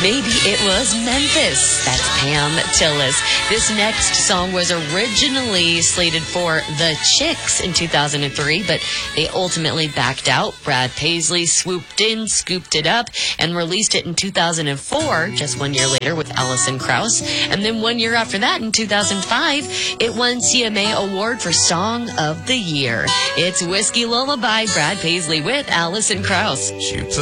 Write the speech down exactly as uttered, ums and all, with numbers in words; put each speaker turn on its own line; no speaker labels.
Maybe It Was Memphis. That's Pam Tillis. This next song was originally slated for The Chicks in two thousand three, but they ultimately backed out. Brad Paisley swooped in, scooped it up, and released it in two thousand four, just one year later with Alison Krauss. And then one year after that, in two thousand five, it won C M A Award for Song of the Year. It's Whiskey Lullaby, Brad Paisley with Alison Krauss.
Shoots